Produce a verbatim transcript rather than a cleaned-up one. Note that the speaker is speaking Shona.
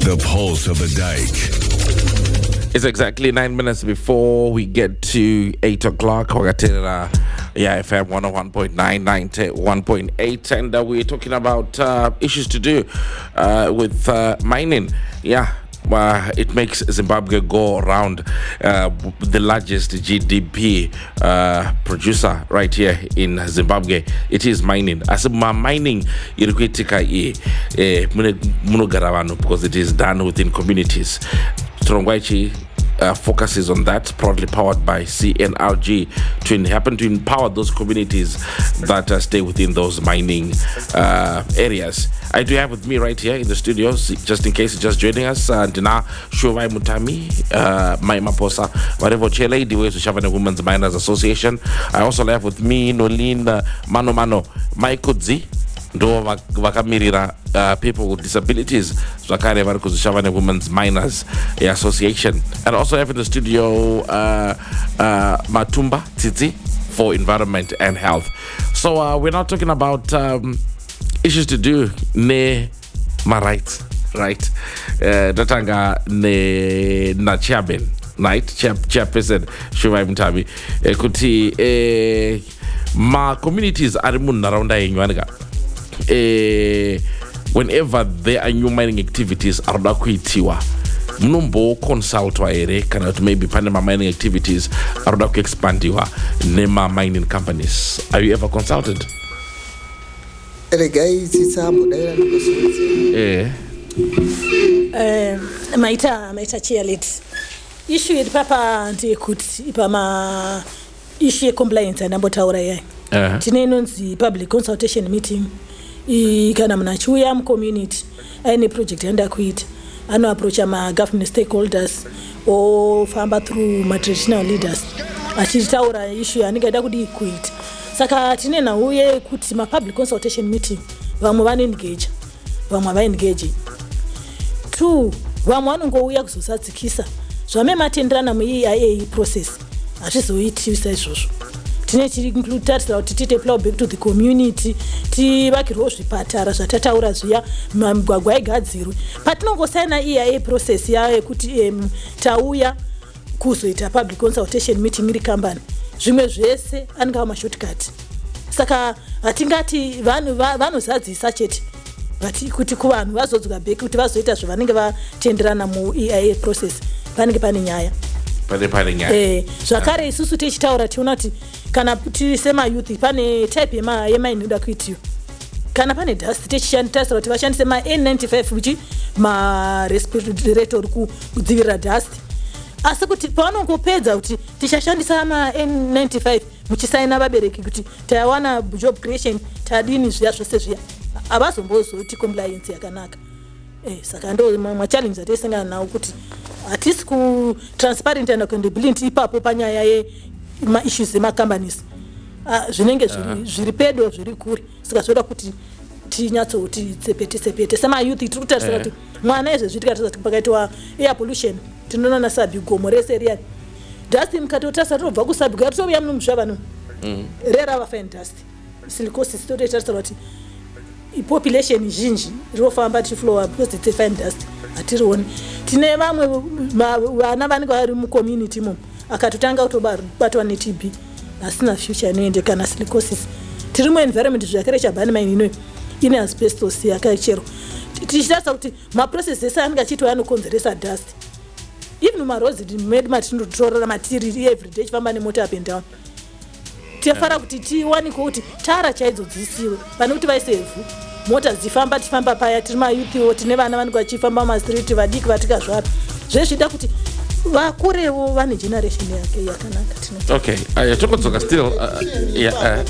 The pulse of the dike. It's exactly nine minutes before we get to eight o'clock. Wakatera, yeah, F M one oh one point nine, ninety-one point eight, and uh, we're talking about uh, issues to do uh, with uh, mining. Yeah. Uh, it makes Zimbabwe go around, uh, the largest G D P uh, producer right here in Zimbabwe. It is mining. As ma mining irikuitika e munogara vanhu because it is done within communities. Strongwaichi Uh, focuses on that, proudly powered by C N R G, to happen to empower those communities that uh, stay within those mining uh, areas. I do have with me right here in the studios, just in case you're just joining us, Dina Shuvai Mutami, Mai Maposa, whatever Chile, the way to Shavana Women's Miners Association. I also have with me Nolin uh, Mano Mano, Maikudzi, ndo vakamirira uh, people with disabilities zvakare vari kuzvishavane Women's Miners Association. And also have in the studio uh, uh, Matumba Tsitsi for Environment and Health. So uh, we're not talking about um, issues to do ne my rights, right? Datanga uh, ne na chairman, right? Chair, chairperson Shuvai Mutami uh, kuti uh, ma communities ari munharaunda yenyu aniga. Uh, whenever there are new mining activities aroda kuitiwa munombo consultwa ere kana kuti maybe pane ma mining activities aroda kuexpandiwa nema mining companies. Are you ever consulted? Ere guys, it's ambo daira ndikosunze. Eh. Eh, maita maita cheerlead. Issue iri papa ndikuti ipama issue compliance ndambotaura yai. Uh-huh. Tine inonzi public consultation meeting. I kana munachuya mu community any project yanda kuita ano approach ma government stakeholders or famba through ma traditional leaders achitaura issue yaningada kudi kuita saka tine na uye kuti ma public consultation meeting vamwe vane engage vamwe va engage two vamwe vanongouya kuzosadzikisa zvame matenderana mu E I A process azvizoitisa izvozvo. Tine chiri include tatsira kuti tite plow back to the community ti vakirwo zvipatara zvatataura zviya migwagwa igadzirwe patinongosaina E I A process yayo kuti um, tauya kuzoita public consultation meeting iri company zvimwe zvese angawa mashortcut saka atingati vanhu vanozadzisa chete vati kuti kuvanhu vazodzoka back kuti vazoita zvavanenge vatenderana mu E I A process panenge pane nyaya pane pane nyaya eh zvakare isusu tichitaura tiona kuti kana tisema youth pane type yema yema inoda kuitiwa kana pane dust techishandisa kuti vashandise ma N ninety-five which ma respirator kudzivirira dust asi kuti pavanongopedza kuti tichashandisa ma N ninety-five muchisaina vabereki kuti tawana job creation tadini zviya zvose zviya avazombozoti compliance yakanaka eh saka ndo ma challenge atesanga nawo kuti atisi ku transparent and accountability ipapo panyaya ye ma issues ema companies ah zvinenge zviri zviri pedo zviri kuri saka zvoda kuti tinyatso kuti tsepete tsepete sema youth tiri kutarisira kuti mwana izvo zvitika kuti pakaitwa air pollution tinoona na sabigomo rese riya dust mukatotasa tobva ku sabigomo tobuya muno muzva vanhu rera va fine dust silicosis totarisira kuti i population zhinji rofamba tiflow because it's a fine dust atirioni tine vamwe vana vanenge vari mu community mo akatotanga kutobatwa ne T B asina future inoende kana silicosis tiri mu environment zvakare chabhani mine ino ine asbestos yakachero tichitasa kuti ma process ese anga chitwa anokonzeresa dust even ma roads made matinotorora matiri every day chifamba ne mota up and down tifara kuti tiwani kuti tara chaidzo dzisiwe pane kuti vaisevhu mota dzifamba tifamba paya tiri ma youth wo tine vana vanenge vachifamba ma street vadiki vatika zvapi zvezvida kuti vakurewo vane generation yake yakanaka tinoti okay uh, tokodzoka still uh, yeah uh,